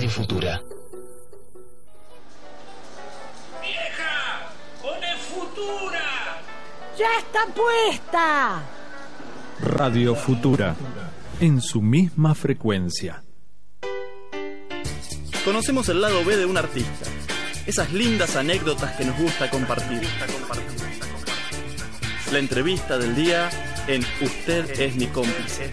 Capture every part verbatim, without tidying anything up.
Futura. ¡Vieja! ¡Pone Futura! ¡Ya está puesta! Radio Futura, en su misma frecuencia. Conocemos el lado B de un artista, esas lindas anécdotas que nos gusta compartir. La entrevista del día en Usted es mi cómplice.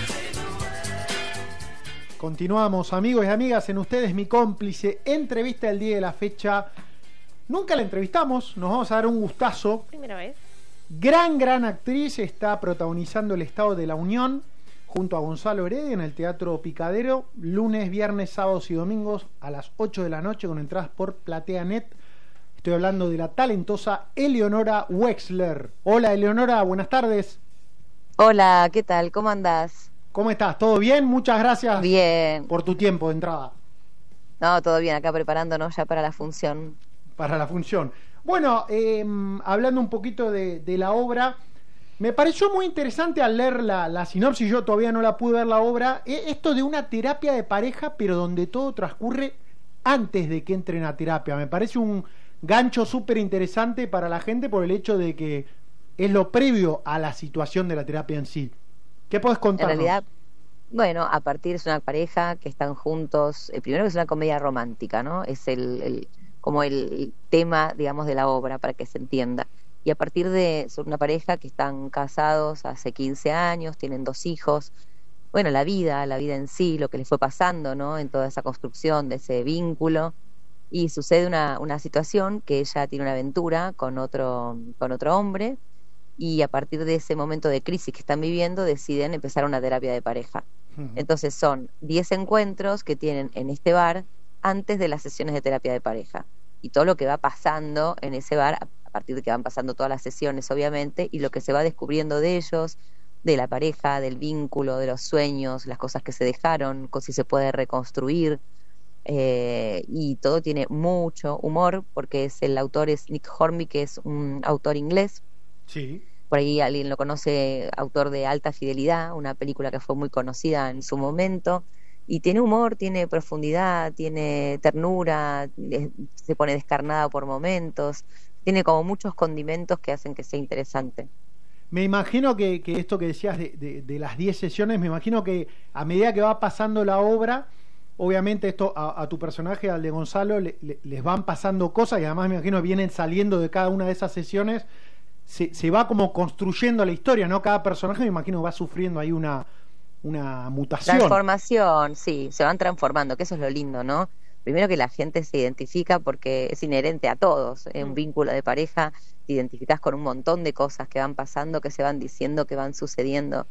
Continuamos, amigos y amigas, en Usted es mi cómplice, entrevista del día de la fecha. Nunca la entrevistamos, nos vamos a dar un gustazo. Primera vez. Gran, gran actriz, está protagonizando El Estado de la Unión junto a Gonzalo Heredia en el Teatro Picadero, lunes, viernes, sábados y domingos a las ocho de la noche con entradas por PlateaNet. Estoy hablando de la talentosa Eleonora Wexler. Hola, Eleonora, buenas tardes. Hola, ¿qué tal? ¿Cómo andás? ¿Cómo estás? ¿Todo bien? Muchas gracias bien. por tu tiempo de entrada. No, todo bien, acá preparándonos ya para la función. Para la función. Bueno, eh, hablando un poquito de, de la obra, me pareció muy interesante al leer la, la sinopsis, yo todavía no la pude ver la obra, eh, esto de una terapia de pareja, pero donde todo transcurre antes de que entren a terapia. Me parece un gancho súper interesante para la gente por el hecho de que es lo previo a la situación de la terapia en sí. ¿Qué podés contarnos? En realidad, bueno, a partir es una pareja que están juntos, eh, primero que es una comedia romántica, ¿no? Es el... el como el tema, digamos, de la obra, para que se entienda. Y a partir de, son una pareja que están casados hace quince años, tienen dos hijos. Bueno, la vida, la vida en sí, lo que les fue pasando, ¿no? En toda esa construcción de ese vínculo. Y sucede una, una situación que ella tiene una aventura con otro, con otro hombre, y a partir de ese momento de crisis que están viviendo, deciden empezar una terapia de pareja. Uh-huh. Entonces son diez encuentros que tienen en este bar antes de las sesiones de terapia de pareja, y todo lo que va pasando en ese bar a partir de que van pasando todas las sesiones, obviamente, y lo que se va descubriendo de ellos, de la pareja, del vínculo, de los sueños, las cosas que se dejaron, si se puede reconstruir, eh, y todo tiene mucho humor, porque es el autor es Nick Hornby, que es un autor inglés. Sí. Por ahí alguien lo conoce, autor de Alta Fidelidad, una película que fue muy conocida en su momento. Y tiene humor, tiene profundidad, tiene ternura, se pone descarnada por momentos, tiene como muchos condimentos que hacen que sea interesante. Me imagino que, que esto que decías de, de, de las diez sesiones, me imagino que a medida que va pasando la obra, obviamente esto a, a tu personaje, al de Gonzalo, le, le, les van pasando cosas, y además me imagino vienen saliendo de cada una de esas sesiones, se, se va como construyendo la historia, ¿no? Cada personaje me imagino va sufriendo ahí una... una mutación. Transformación, sí, se van transformando, que eso es lo lindo, ¿no? Primero que la gente se identifica porque es inherente a todos, en un vínculo de pareja te identificás con un montón de cosas que van pasando, que se van diciendo, que van sucediendo,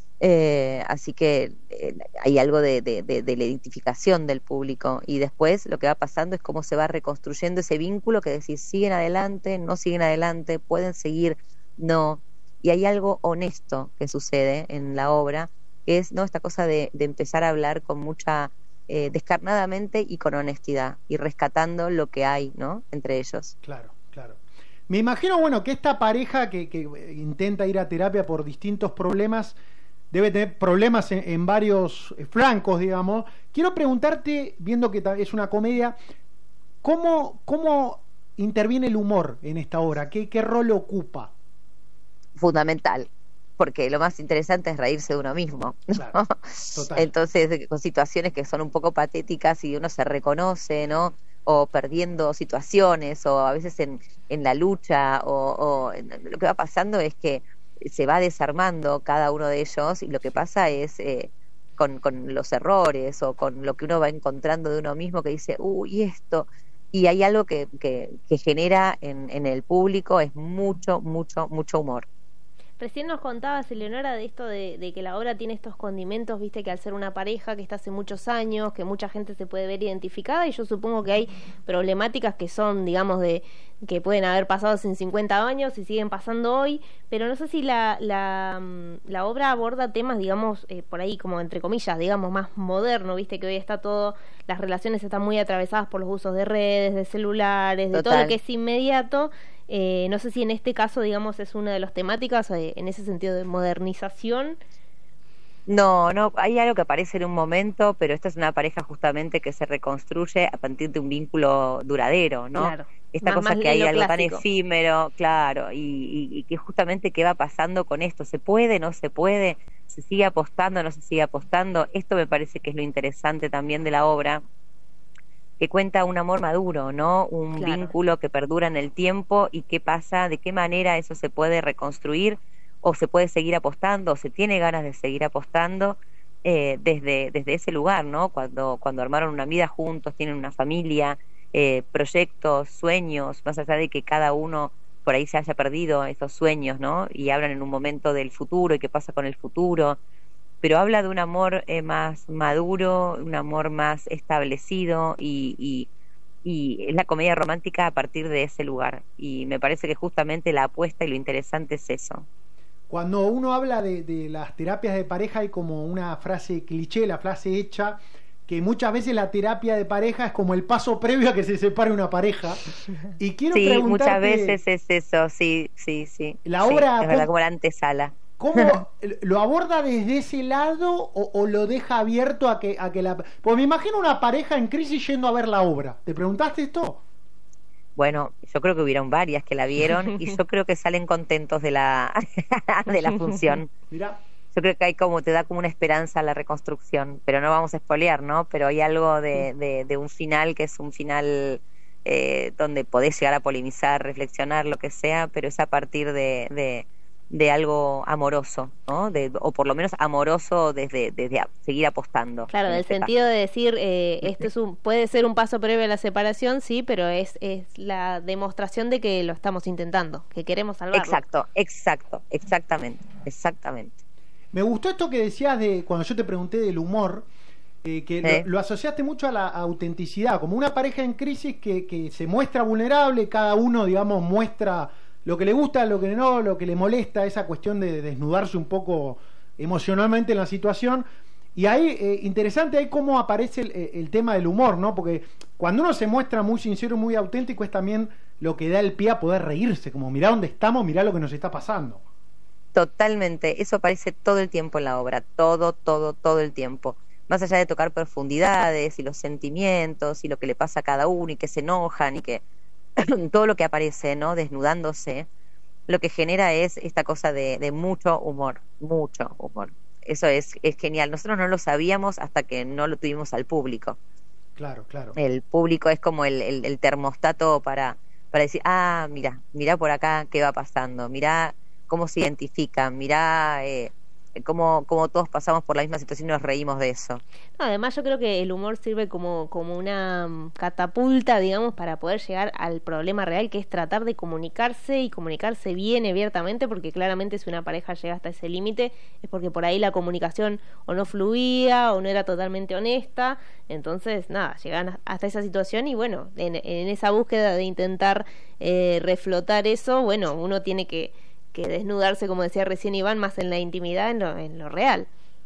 eh, así que eh, hay algo de, de, de, de la identificación del público, y después lo que va pasando es cómo se va reconstruyendo ese vínculo, que decís, siguen adelante, no siguen adelante, pueden seguir, no, y hay algo honesto que sucede en la obra, que es, ¿no?, esta cosa de, de empezar a hablar con mucha eh, descarnadamente y con honestidad, y rescatando lo que hay, ¿no?, entre ellos. Claro, claro. Me imagino, bueno, que esta pareja que, que intenta ir a terapia por distintos problemas debe tener problemas en, en varios flancos, digamos. Quiero preguntarte, viendo que es una comedia, ¿cómo, cómo interviene el humor en esta obra? ¿Qué, qué rol ocupa? Fundamental. Porque lo más interesante es reírse de uno mismo, ¿no? Claro, total. Entonces, con situaciones que son un poco patéticas y uno se reconoce, ¿no? O perdiendo situaciones, o a veces en, en la lucha, o, o lo que va pasando es que se va desarmando cada uno de ellos, y lo que pasa es eh, con, con los errores o con lo que uno va encontrando de uno mismo, que dice, uy, esto, y hay algo que, que, que genera en, en el público, es mucho, mucho, mucho humor. Recién nos contabas, Eleonora, de esto de, de que la obra tiene estos condimentos, viste, que al ser una pareja que está hace muchos años, que mucha gente se puede ver identificada, y yo supongo que hay problemáticas que son, digamos, de que pueden haber pasado hace cincuenta años y siguen pasando hoy, pero no sé si la la, la obra aborda temas, digamos, eh, por ahí como entre comillas, digamos, más moderno, viste, que hoy está todo, las relaciones están muy atravesadas por los usos de redes, de celulares, de Total. todo lo que es inmediato. Eh, no sé si en este caso, digamos, es una de las temáticas, eh, en ese sentido de modernización. No, no, hay algo que aparece en un momento, pero esta es una pareja justamente que se reconstruye a partir de un vínculo duradero, ¿no? Claro. Esta Más- cosa más que hay lo algo tan clásico. efímero, claro, y, y, y que justamente qué va pasando con esto, ¿se puede, no se puede? ¿Se sigue apostando, no se sigue apostando? Esto me parece que es lo interesante también de la obra, que cuenta un amor maduro, ¿no? Un Claro. vínculo que perdura en el tiempo y qué pasa, de qué manera eso se puede reconstruir o se puede seguir apostando o se tiene ganas de seguir apostando eh, desde, desde ese lugar, ¿no? Cuando, cuando armaron una vida juntos, tienen una familia, eh, proyectos, sueños, más allá de que cada uno por ahí se haya perdido esos sueños, ¿no? Y hablan en un momento del futuro y qué pasa con el futuro, pero habla de un amor eh, más maduro, un amor más establecido y, y, y es la comedia romántica a partir de ese lugar. Y me parece que justamente la apuesta y lo interesante es eso. Cuando uno habla de, de las terapias de pareja hay como una frase cliché, la frase hecha, que muchas veces la terapia de pareja es como el paso previo a que se separe una pareja. Y quiero Sí, preguntarte, muchas veces es eso, sí, sí, sí. La Sí, obra- es verdad, como la antesala. ¿cómo lo aborda desde ese lado o, o lo deja abierto a que, a que la... Pues me imagino una pareja en crisis yendo a ver la obra. ¿Te preguntaste esto? Bueno, yo creo que hubieron varias que la vieron y yo creo que salen contentos de la de la función. Mirá. Yo creo que hay como, te da como una esperanza a la reconstrucción, pero no vamos a spoilear, ¿no? Pero hay algo de, de, de un final que es un final eh, donde podés llegar a polemizar, reflexionar, lo que sea, pero es a partir de, de, de algo amoroso, ¿no? De, o por lo menos amoroso desde, desde a- seguir apostando. Claro, en del este sentido de decir, eh, esto es un, puede ser un paso previo a la separación, sí, pero es, es la demostración de que lo estamos intentando, que queremos caso. salvarlo. Exacto, exacto, exactamente, exactamente. Me gustó esto que decías de cuando yo te pregunté del humor, eh, que Eh. lo, lo asociaste mucho a la autenticidad, como una pareja en crisis que, que se muestra vulnerable, cada uno, digamos, muestra lo que le gusta, lo que no, lo que le molesta, esa cuestión de desnudarse un poco emocionalmente en la situación. Y ahí, eh, interesante ahí cómo aparece el, el tema del humor, ¿no? Porque cuando uno se muestra muy sincero, muy auténtico, es también lo que da el pie a poder reírse, como mirá dónde estamos, mirá lo que nos está pasando. Totalmente, eso aparece todo el tiempo en la obra, todo, todo, todo el tiempo. Más allá de tocar profundidades y los sentimientos y lo que le pasa a cada uno y que se enojan y que todo lo que aparece, ¿no? Desnudándose, lo que genera es esta cosa de, de mucho humor, mucho humor. Eso es, es genial. Nosotros no lo sabíamos hasta que no lo tuvimos al público. Claro, claro. El público es como el, el, el termostato para, para decir, ah, mira, mira por acá qué va pasando, mira cómo se identifican, mirá eh, cómo, cómo todos pasamos por la misma situación y nos reímos de eso. No, además yo creo que el humor sirve como, como una mm, catapulta, digamos, para poder llegar al problema real, que es tratar de comunicarse y comunicarse bien, abiertamente, porque claramente si una pareja llega hasta ese límite es porque por ahí la comunicación o no fluía o no era totalmente honesta. Entonces, nada, llegan hasta esa situación y bueno, en, en esa búsqueda de intentar eh, reflotar eso, bueno, uno tiene que que desnudarse, como decía recién Iván, más en la intimidad, en lo, en lo real.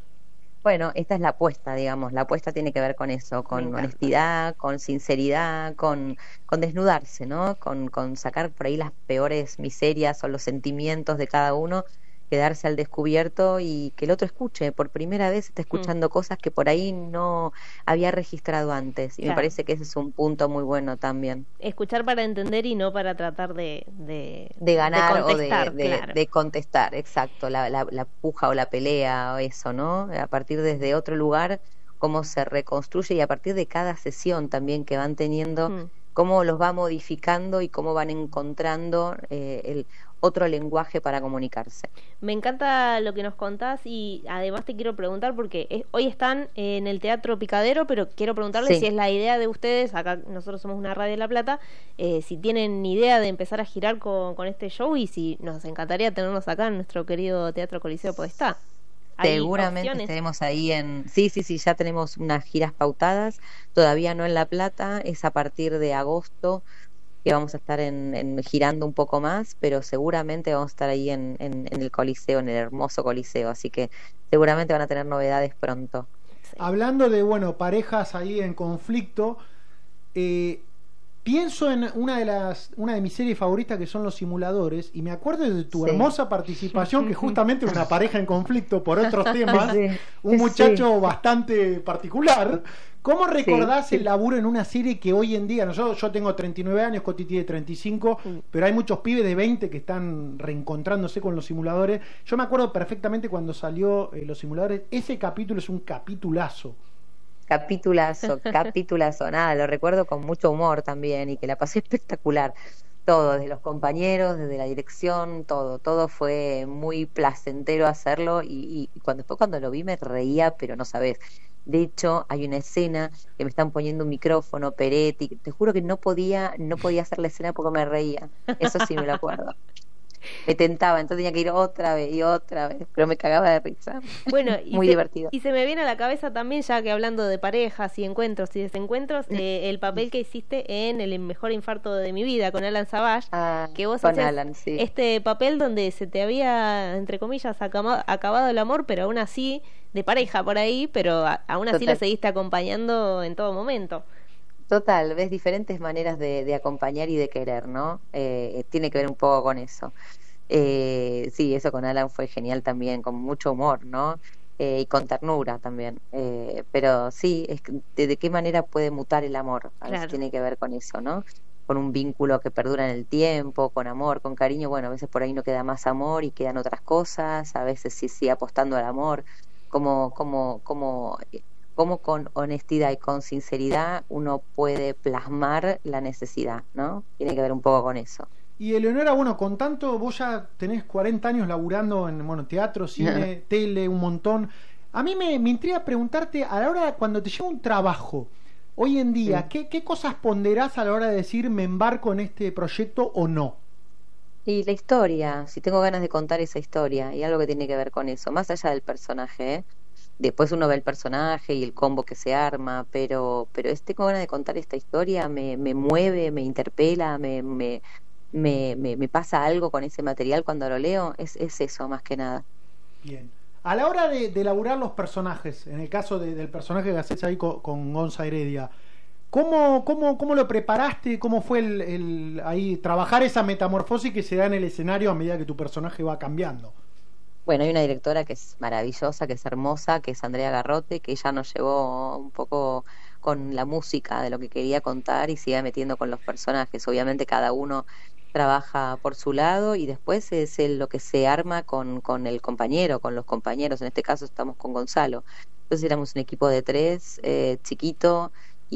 Bueno, esta es la apuesta, digamos, la apuesta tiene que ver con eso, con honestidad, con sinceridad, con, con desnudarse, ¿no? Con, con sacar por ahí las peores miserias o los sentimientos de cada uno, quedarse al descubierto y que el otro escuche, por primera vez está escuchando mm. cosas que por ahí no había registrado antes, y claro. me parece que ese es un punto muy bueno también. Escuchar para entender y no para tratar de de, de ganar de contestar, o de, de, claro. de contestar, exacto, la, la, la puja o la pelea o eso, ¿no? A partir desde otro lugar, cómo se reconstruye y a partir de cada sesión también que van teniendo, mm. cómo los va modificando y cómo van encontrando eh, el otro lenguaje para comunicarse. Me encanta lo que nos contás y además te quiero preguntar porque es, hoy están en el Teatro Picadero, pero quiero preguntarles sí. si es la idea de ustedes, acá nosotros somos una radio de La Plata, eh, si tienen idea de empezar a girar con, con este show y si nos encantaría tenernos acá en nuestro querido Teatro Coliseo Podestá. Seguramente opciones? Estaremos ahí en... Sí, sí, sí, ya tenemos unas giras pautadas, todavía no en La Plata, es a partir de agosto que vamos a estar en, en girando un poco más, pero seguramente vamos a estar ahí en, en, en el Coliseo, en el hermoso Coliseo, así que seguramente van a tener novedades pronto. Hablando de, bueno, parejas ahí en conflicto, eh, pienso en una de las una de mis series favoritas, que son Los Simuladores, y me acuerdo de tu Sí. hermosa participación, que justamente una pareja en conflicto por otros temas, Sí. un muchacho Sí. bastante particular. ¿Cómo recordás Sí. el laburo en una serie que hoy en día, no, yo, yo tengo treinta y nueve años, Coti tiene treinta y cinco, Mm. pero hay muchos pibes de veinte que están reencontrándose con Los Simuladores? Yo me acuerdo perfectamente cuando salió eh, Los Simuladores, ese capítulo es un capitulazo. Capitulazo, capitulazo, nada, lo recuerdo con mucho humor también y que la pasé espectacular. Todo, desde los compañeros, desde la dirección, todo, todo fue muy placentero hacerlo y, y cuando después cuando lo vi me reía, pero no sabés. De hecho, hay una escena que me están poniendo un micrófono, Peretti, te juro que no podía, no podía hacer la escena porque me reía. Eso sí me lo acuerdo. Me tentaba, entonces tenía que ir otra vez y otra vez, pero me cagaba de risa. Bueno, y Muy se, divertido. y se me viene a la cabeza también, ya que hablando de parejas y encuentros y desencuentros, eh, el papel que hiciste en El mejor infarto de mi vida con Alan Savage, Ah, que vos con hacías Alan, sí. este papel donde se te había, entre comillas, acama- acabado el amor, pero aún así, de pareja por ahí, pero a- aún así Total. lo seguiste acompañando en todo momento. Total, ves diferentes maneras de, de acompañar y de querer, ¿no? Eh, tiene que ver un poco con eso. Eh, sí, eso con Alan fue genial también, con mucho humor, ¿no? Eh, y con ternura también. Eh, pero sí, es que de, de qué manera puede mutar el amor. A veces Claro. tiene que ver con eso, ¿no? Con un vínculo que perdura en el tiempo, con amor, con cariño. Bueno, a veces por ahí no queda más amor y quedan otras cosas. A veces sí, sí, apostando al amor. Como, como, como, como con honestidad y con sinceridad uno puede plasmar la necesidad, ¿no? Tiene que ver un poco con eso. Y Eleonora, bueno, con tanto, vos ya tenés cuarenta años laburando en bueno, teatro, cine, tele, un montón. A mí me, me intriga preguntarte, a la hora cuando te llega un trabajo, hoy en día, Sí. ¿qué, ¿qué cosas ponderás a la hora de decir me embarco en este proyecto o no? Y la historia, si tengo ganas de contar esa historia y algo que tiene que ver con eso, más allá del personaje, ¿eh? Después uno ve el personaje y el combo que se arma, pero pero es, tengo ganas de contar esta historia, me, me mueve, me interpela, me, me, me, me, me pasa algo con ese material cuando lo leo, es, es eso más que nada. Bien. A la hora de, de elaborar los personajes, en el caso de- del personaje que haces ahí con, con Gonza Heredia, ¿cómo, cómo, cómo lo preparaste? ¿Cómo fue el, el- ahí trabajar esa metamorfosis que se da en el escenario a medida que tu personaje va cambiando? Bueno, hay una directora que es maravillosa, que es hermosa, que es Andrea Garrote, que ella nos llevó un poco con la música de lo que quería contar y sigue metiendo con los personajes. Obviamente cada uno trabaja por su lado y después es el- lo que se arma con, con el compañero, con los compañeros. En este caso estamos con Gonzalo. Entonces éramos un equipo de tres, eh, chiquito,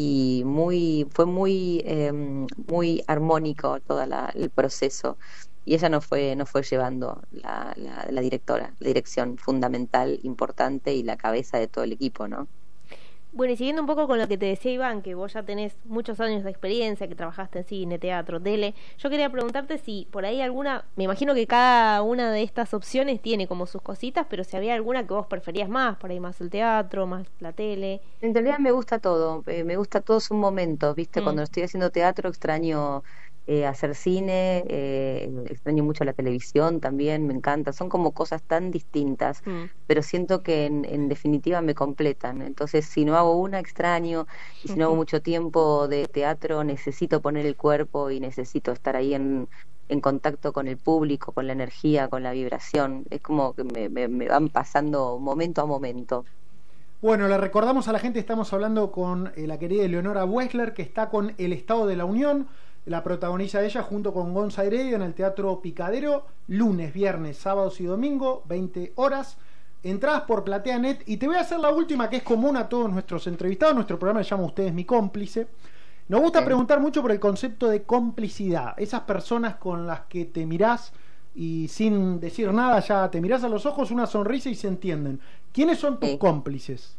y muy fue muy eh, muy armónico todo el proceso. Y ella nos fue nos fue llevando la, la, la directora, la dirección fundamental, importante y la cabeza de todo el equipo, ¿no? Bueno, y siguiendo un poco con lo que te decía Iván, que vos ya tenés muchos años de experiencia, que trabajaste en cine, teatro, tele, yo quería preguntarte si por ahí alguna, me imagino que cada una de estas opciones tiene como sus cositas, pero si había alguna que vos preferías más, por ahí más el teatro, más la tele. En realidad me gusta todo, eh, me gusta todos sus momentos, ¿viste? Mm. Cuando estoy haciendo teatro extraño eh, hacer cine, eh, extraño mucho la televisión también, me encanta, son como cosas tan distintas, Mm. pero siento que en, en definitiva me completan. Entonces, si no hago una, extraño, y si no hago mucho tiempo de teatro, necesito poner el cuerpo y necesito estar ahí en, en contacto con el público, con la energía, con la vibración. Es como que me, me, me van pasando momento a momento. Bueno, le recordamos a la gente, estamos hablando con eh, la querida Eleonora Wexler, que está con El Estado de la Unión, la protagoniza ella junto con Gonza Heredia en el Teatro Picadero, lunes, viernes, sábados y domingo, veinte horas, entradas por PlateaNet. Y te voy a hacer la última, que es común a todos nuestros entrevistados, nuestro programa se llama Ustedes mi cómplice. Nos gusta Sí. preguntar mucho por el concepto de complicidad, esas personas con las que te mirás y sin decir nada ya te mirás a los ojos, una sonrisa y se entienden. ¿Quiénes son tus Sí. cómplices?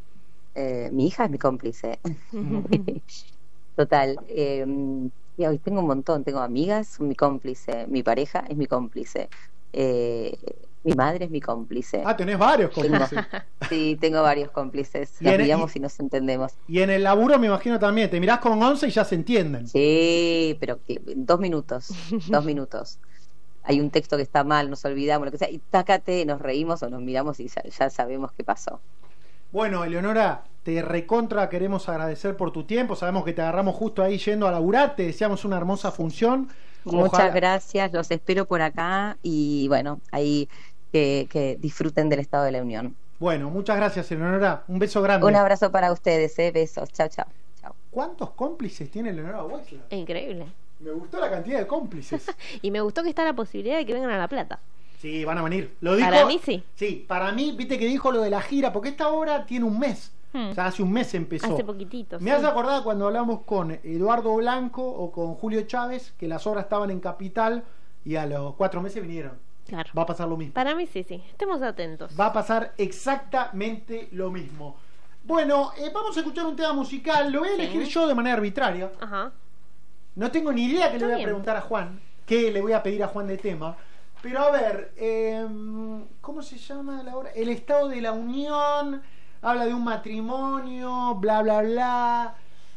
Eh, mi hija es mi cómplice. Total. Eh, y hoy tengo un montón. Tengo amigas, mi cómplice. Mi pareja es mi cómplice. Eh, mi madre es mi cómplice. Ah, tenés varios cómplices. Sí, tengo varios cómplices. Y Nos en- miramos y- y nos entendemos. Y en el laburo me imagino también, te mirás con once y ya se entienden. Sí, pero que, dos minutos. Dos minutos. Hay un texto que está mal, nos olvidamos, lo que sea, y tácate, nos reímos o nos miramos y ya, ya sabemos qué pasó. Bueno, Eleonora, te recontra queremos agradecer por tu tiempo. Sabemos que te agarramos justo ahí yendo a laburar. Te deseamos una hermosa función. Muchas Ojalá... gracias, los espero por acá y bueno, ahí que, que disfruten del Estado de la Unión. Bueno, muchas gracias, Eleonora. Un beso grande. Un abrazo para ustedes, ¿eh? Besos. Chao, chao. Chao. ¿Cuántos cómplices tiene Eleonora Wexler? Increíble. Me gustó la cantidad de cómplices. Y me gustó que está la posibilidad de que vengan a La Plata. Sí, van a venir. Lo dijo, para mí sí. Sí, para mí, viste que dijo lo de la gira, porque esta obra tiene un mes. Hmm. O sea, hace un mes empezó. Hace poquitito. Me sí. has acordado cuando hablamos con Eduardo Blanco o con Julio Chávez, que las obras estaban en Capital y a los cuatro meses vinieron. Claro. Va a pasar lo mismo. Para mí sí, sí. Estemos atentos. Va a pasar exactamente lo mismo. Bueno, eh, vamos a escuchar un tema musical. Lo voy a elegir sí. yo de manera arbitraria. Ajá. No tengo ni idea que le voy bien. a preguntar a Juan. ¿Qué le voy a pedir a Juan de tema? Pero a ver, eh, ¿cómo se llama la obra? El Estado de la Unión. Habla de un matrimonio, bla, bla, bla.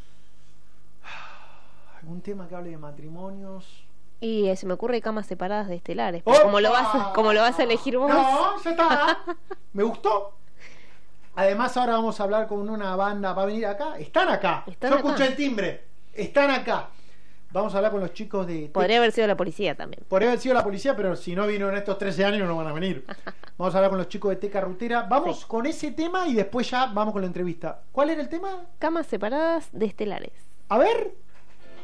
¿Algún tema que hable de matrimonios? Y eh, se me ocurre Camas Separadas de Estelares. ¡Opa! Como lo, vas a, como lo vas a elegir vos. No, ya está. Me gustó. Además, ahora vamos a hablar con una banda. ¿Va a venir acá? Están acá. ¿Están Yo acá? escuché el timbre. Están acá. Vamos a hablar con los chicos de... Podría haber sido la policía también. Podría haber sido la policía, pero si no vino en estos trece años no van a venir. Vamos a hablar con los chicos de Teca Rutera. Vamos sí. con ese tema y después ya vamos con la entrevista. ¿Cuál era el tema? Camas Separadas de Estelares. A ver...